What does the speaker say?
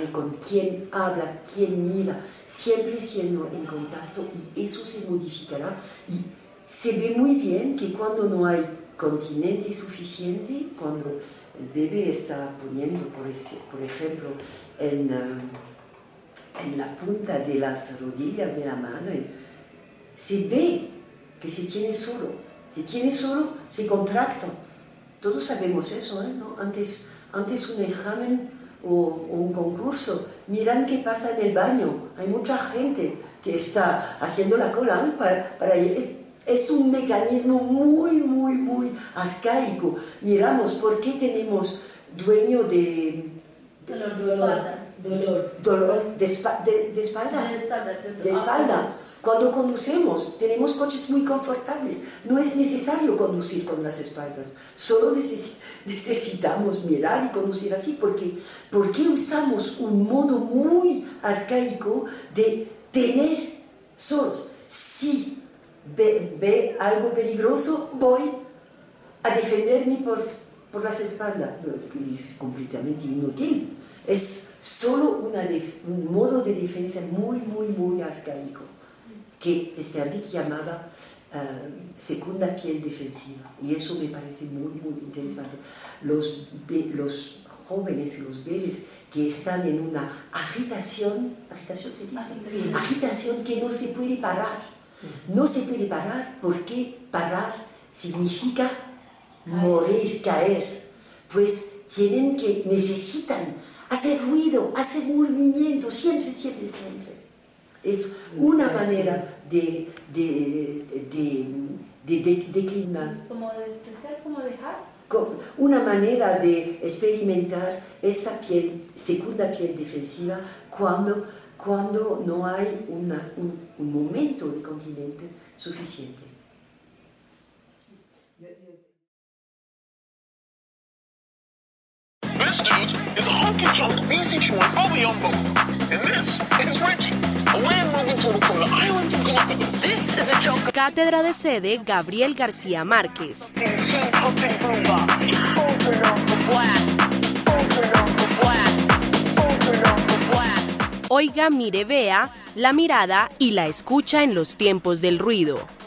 sabe con quién habla, quién mira, siempre siendo en contacto, y eso se modificará. Y se ve muy bien que cuando no hay continente suficiente, cuando el bebé está poniendo, por ejemplo, en la punta de las rodillas de la madre, se ve que se tiene solo, se contracta. Todos sabemos eso, ¿no? Antes un examen o un concurso, miran qué pasa en el baño. Hay mucha gente que está haciendo la cola para es un mecanismo muy arcaico. Miramos por qué tenemos dueño de dolor de espalda. Cuando conducimos, tenemos coches muy confortables. No es necesario conducir con las espaldas. Solo necesitamos mirar y conducir así. ¿Por qué usamos un modo muy arcaico de tener solos? Si ve algo peligroso, voy a defenderme por las espaldas. Es completamente inútil. Es solo un modo de defensa muy arcaico, que Sterbeck llamaba segunda piel defensiva, y eso me parece muy interesante. Los jóvenes, los bebés que están en una agitación se dice, agitación que no se puede parar, porque parar significa morir, caer, pues necesitan hacer ruido, hacer movimiento, siempre. Es una manera de declinar. ¿Como de despreciar, como dejar? Una manera de experimentar esa segunda piel defensiva cuando no hay un momento de continente suficiente. This dude is a honky-tonk BC-chewing Obion boat. And this is Richie, a land-moving turtle from the islands of Galapagos. This is a chunk. Cátedra de sede Gabriel García Márquez. Oiga, mire, vea, la mirada y la escucha en los tiempos del ruido.